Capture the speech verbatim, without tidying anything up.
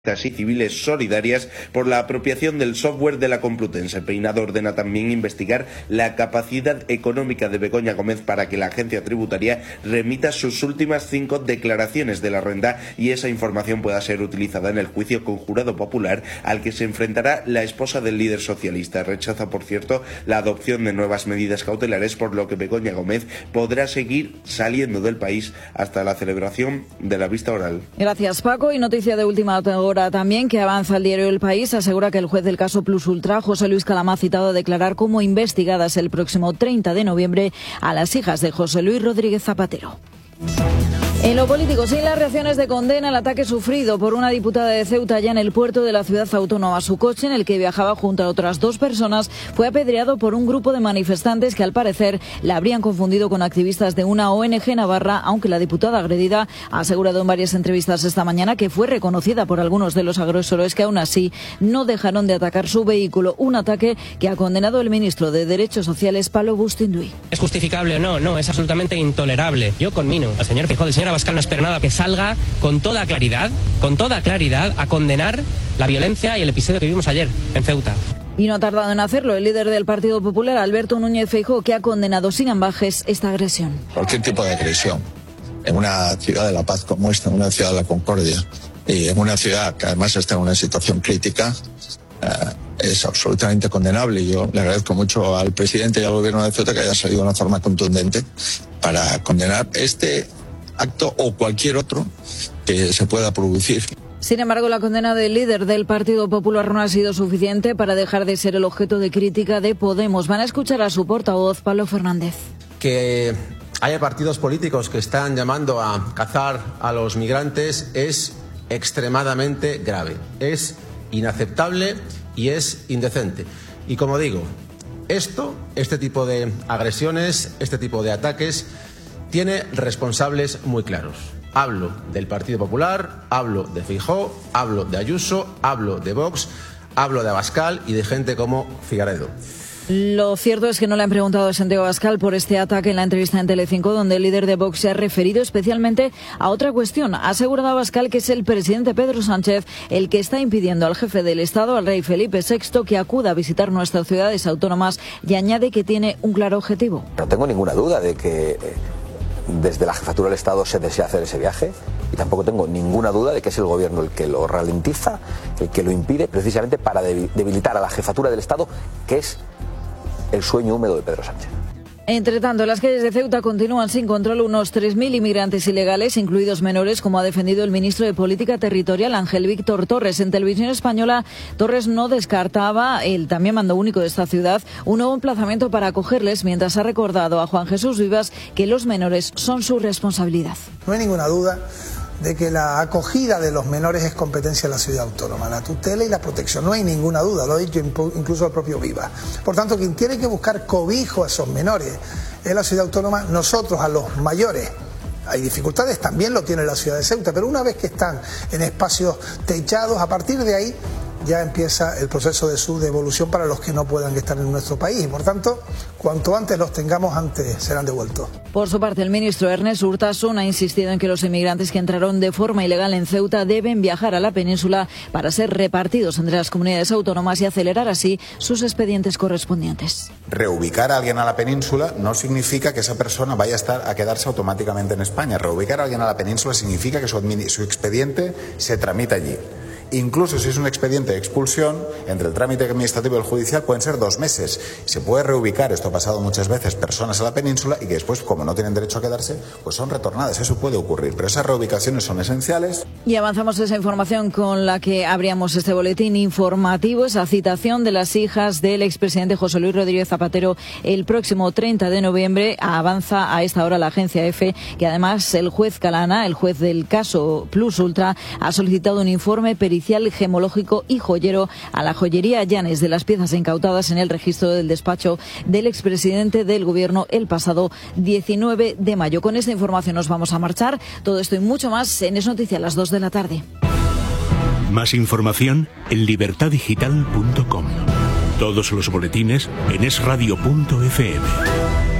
y civiles solidarias por la apropiación del software de la Complutense. Peinado ordena también investigar la capacidad económica de Begoña Gómez para que la agencia tributaria remita sus últimas cinco declaraciones de la renta y esa información pueda ser utilizada en el juicio con jurado popular al que se enfrentará la esposa del líder socialista. Rechaza, por cierto, la adopción de nuevas medidas cautelares, por lo que Begoña Gómez podrá seguir saliendo del país hasta la celebración de la vista oral. Gracias, Paco. Y noticia de última hora también que avanza el diario El País. Asegura que el juez del caso Plus Ultra, José Luis Calamá, ha citado a declarar como investigadas el próximo treinta de noviembre a las hijas de José Luis Rodríguez Zapatero. En lo político, sin las reacciones de condena al ataque sufrido por una diputada de Ceuta ya en el puerto de la ciudad autónoma. Su coche, en el que viajaba junto a otras dos personas, fue apedreado por un grupo de manifestantes que al parecer la habrían confundido con activistas de una O N G navarra, aunque la diputada agredida ha asegurado en varias entrevistas esta mañana que fue reconocida por algunos de los agresores, que aún así no dejaron de atacar su vehículo. Un ataque que ha condenado el ministro de Derechos Sociales, Pablo Bustinduy. ¿Es justificable o no? No, es absolutamente intolerable. Yo conmino al señor Feijóo, del señor Abascal, no espero nada, que salga con toda claridad, con toda claridad, a condenar la violencia y el episodio que vimos ayer en Ceuta. Y no ha tardado en hacerlo el líder del Partido Popular, Alberto Núñez Feijóo, que ha condenado sin ambajes esta agresión. Cualquier tipo de agresión en una ciudad de la paz como esta, en una ciudad de la concordia, y en una ciudad que además está en una situación crítica, eh, es absolutamente condenable. Yo le agradezco mucho al presidente y al gobierno de Ceuta que haya salido de una forma contundente para condenar este acto o cualquier otro que se pueda producir. Sin embargo, la condena del líder del Partido Popular no ha sido suficiente para dejar de ser el objeto de crítica de Podemos. Van a escuchar a su portavoz, Pablo Fernández. Que haya partidos políticos que están llamando a cazar a los migrantes es extremadamente grave, es inaceptable y es indecente. Y como digo, esto, este tipo de agresiones, este tipo de ataques, tiene responsables muy claros. Hablo del Partido Popular, hablo de Feijóo, hablo de Ayuso, hablo de Vox, hablo de Abascal y de gente como Figaredo. Lo cierto es que no le han preguntado a Santiago Abascal por este ataque en la entrevista en Telecinco, donde el líder de Vox se ha referido especialmente a otra cuestión. Ha asegurado Abascal que es el presidente Pedro Sánchez el que está impidiendo al jefe del Estado, al rey Felipe sexto, que acuda a visitar nuestras ciudades autónomas, y añade que tiene un claro objetivo. No tengo ninguna duda de que desde la jefatura del Estado se desea hacer ese viaje, y tampoco tengo ninguna duda de que es el gobierno el que lo ralentiza, el que lo impide, precisamente para debilitar a la jefatura del Estado, que es el sueño húmedo de Pedro Sánchez. Entre tanto, en las calles de Ceuta continúan sin control unos tres mil inmigrantes ilegales, incluidos menores, como ha defendido el ministro de Política Territorial, Ángel Víctor Torres. En Televisión Española, Torres no descartaba, el también mando único de esta ciudad, un nuevo emplazamiento para acogerles, mientras ha recordado a Juan Jesús Vivas que los menores son su responsabilidad. No hay ninguna duda de que la acogida de los menores es competencia de la ciudad autónoma, la tutela y la protección, no hay ninguna duda, lo ha dicho incluso el propio Vivas. Por tanto, quien tiene que buscar cobijo a esos menores es la ciudad autónoma. Nosotros, a los mayores, hay dificultades, también lo tiene la ciudad de Ceuta, pero una vez que están en espacios techados, a partir de ahí ya empieza el proceso de su devolución para los que no puedan estar en nuestro país. Y por tanto, cuanto antes los tengamos, antes serán devueltos. Por su parte, el ministro Ernest Urtasun ha insistido en que los inmigrantes que entraron de forma ilegal en Ceuta deben viajar a la península para ser repartidos entre las comunidades autónomas y acelerar así sus expedientes correspondientes. Reubicar a alguien a la península no significa que esa persona vaya a estar a quedarse automáticamente en España. Reubicar a alguien a la península significa que su, su expediente se tramita allí. Incluso si es un expediente de expulsión, entre el trámite administrativo y el judicial pueden ser dos meses. Se puede reubicar, esto ha pasado muchas veces, personas a la península y que después, como no tienen derecho a quedarse, pues son retornadas. Eso puede ocurrir, pero esas reubicaciones son esenciales. Y avanzamos esa información con la que abríamos este boletín informativo, esa citación de las hijas del expresidente José Luis Rodríguez Zapatero el próximo treinta de noviembre. Avanza a esta hora la agencia EFE, que además el juez Calana, el juez del caso Plus Ultra, ha solicitado un informe pericial gemológico y joyero a la joyería Llanes de las piezas incautadas en el registro del despacho del expresidente del gobierno el pasado diecinueve de mayo. Con esta información nos vamos a marchar. Todo esto y mucho más en Es Noticia a las dos de la tarde. Más información en libertad digital punto com. Todos los boletines en es radio punto efe eme.